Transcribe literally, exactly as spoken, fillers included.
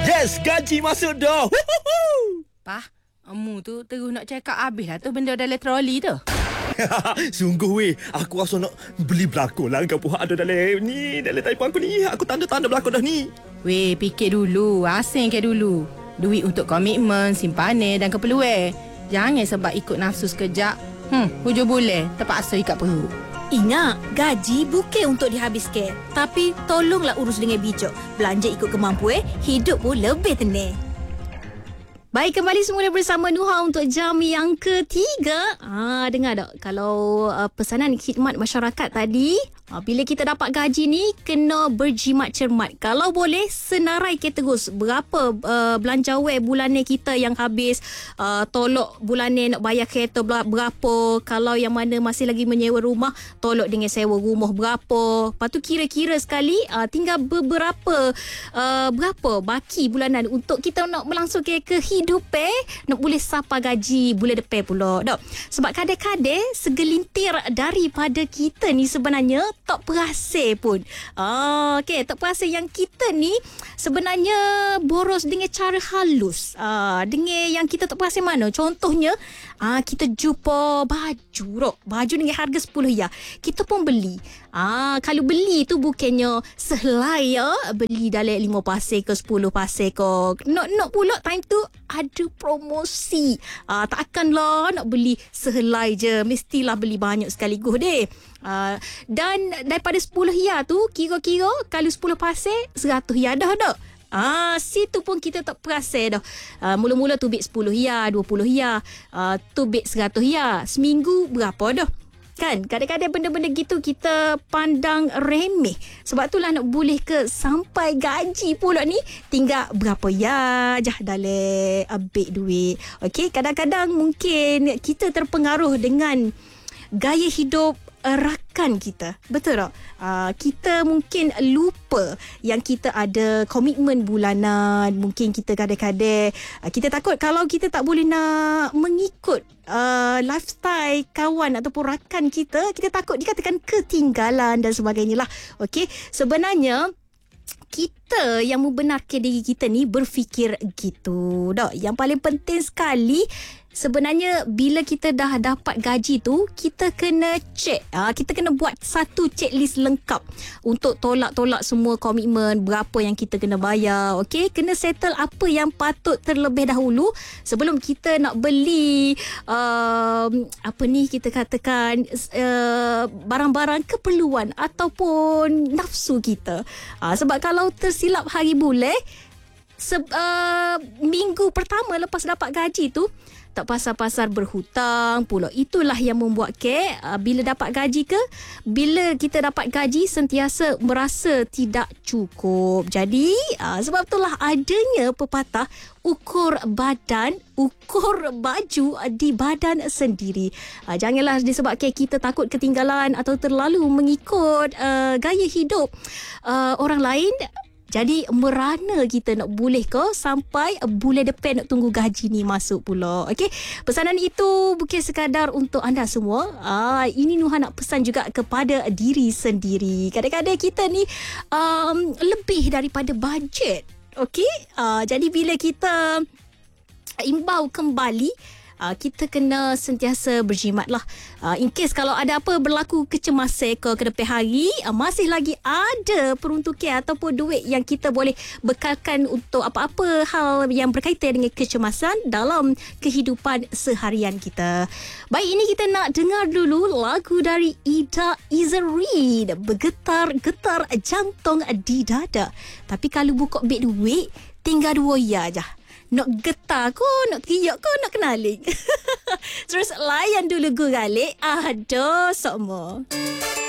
Yes, gaji masuk dah. Pah, kamu tu terus nak cakap habis lah tu benda dalam troli tu. Sungguh weh, aku rasa nak beli belakon lah kau puak ada dalam ni, dalam telefon aku ni. Aku tanda-tanda belakon dah ni. Weh, fikir dulu, asing ke dulu. Duit untuk komitmen, simpanan dan keperluan. Jangan sebab ikut nafsu sekejap. Hmm, hujung bulan terpaksa ikat perut. Ingat, gaji bukan untuk dihabiskan. Tapi tolonglah urus dengan bijak. Belanja ikut kemampuan, hidup pun lebih tenang. Baik, kembali semula bersama Nuha untuk jam yang ketiga. Ah, dengar tak? Kalau uh, pesanan khidmat masyarakat tadi, uh, bila kita dapat gaji ni, kena berjimat cermat. Kalau boleh, senarai ke terus. Berapa uh, belanjawan bulanan kita yang habis, uh, tolok bulanan nak bayar kereta berapa. Kalau yang mana masih lagi menyewa rumah, tolok dengan sewa rumah berapa. Lepas tu kira-kira sekali, uh, tinggal beberapa, uh, berapa baki bulanan untuk kita nak melangsungkan kehidupan. Hidup eh, nak boleh sapa gaji bulan depan pula. Dok. Sebab kadang-kadang segelintir daripada kita ni sebenarnya tak perasa pun. Ah, okey, tak perasa yang kita ni sebenarnya boros dengan cara halus. Ah, dengan yang kita tak perasa mana. Contohnya, ah, kita jumpa baju, dok. Baju dengan harga sepuluh ya. Kita pun beli. Ah, kalau beli tu bukannya sehelai ya, beli dalam lima pasir ke sepuluh pasir ke. Nak nak pula time tu ada promosi. Ah, takkanlah nak beli sehelai je. Mestilah beli banyak sekaligus deh. Ah, dan daripada sepuluh ya tu, kira-kira kalau sepuluh pasir, seratus ya dah dah. Ah, situ pun kita tak perasa dah. Ah, mula-mula tubik sepuluh ya, dua puluh ya. Ah, tubik seratus ya. Seminggu berapa dah? Kan, kadang-kadang benda-benda gitu kita pandang remeh. Sebab itulah nak boleh ke sampai gaji pula ni tinggal berapa ya jah dalam ambil duit. Okey, kadang-kadang mungkin kita terpengaruh dengan gaya hidup rakan kita. Betul tak? Uh, kita mungkin lupa yang kita ada komitmen bulanan. Mungkin kita kadang-kadang uh, kita takut kalau kita tak boleh nak mengikut uh, lifestyle kawan ataupun rakan kita, kita takut dikatakan ketinggalan dan sebagainya lah. Okey, sebenarnya kita yang membenarkan diri kita ni berfikir gitu. Dak, yang paling penting sekali sebenarnya bila kita dah dapat gaji tu, kita kena check. Ha, kita kena buat satu checklist lengkap untuk tolak-tolak semua komitmen, berapa yang kita kena bayar. Okey, kena settle apa yang patut terlebih dahulu sebelum kita nak beli uh, apa ni kita katakan uh, barang-barang keperluan ataupun nafsu kita. Ha, sebab kalau tersilap hari bulan, se- uh, minggu pertama lepas dapat gaji tu tak pasar-pasar berhutang pula. Itulah yang membuat ke uh, bila dapat gaji ke, bila kita dapat gaji sentiasa merasa tidak cukup. Jadi uh, sebab itulah adanya pepatah ukur badan, ukur baju di badan sendiri. Uh, janganlah disebabkan kita takut ketinggalan atau terlalu mengikut uh, gaya hidup uh, orang lain. Jadi merana kita nak boleh ke sampai bulan depan nak tunggu gaji ni masuk pula. Okey, pesanan itu bukan sekadar untuk anda semua. Ah, ini Nuha nak pesan juga kepada diri sendiri. Kadang-kadang kita ni um, lebih daripada bajet. Okey, ah, jadi bila kita imbau kembali, Uh, kita kena sentiasa berjimat lah. Uh, in case kalau ada apa berlaku kecemasan ke ke depan hari, uh, masih lagi ada peruntukan ataupun duit yang kita boleh bekalkan untuk apa-apa hal yang berkaitan dengan kecemasan dalam kehidupan seharian kita. Baik, ini kita nak dengar dulu lagu dari Ida Izzerin, Bergetar-getar jantung di dada. Tapi kalau buka beg duit, tinggal dua ya je. Nak getar ko, nak teriak ko, nak kenali. Terus layan dulu guralik. Aduh, semua.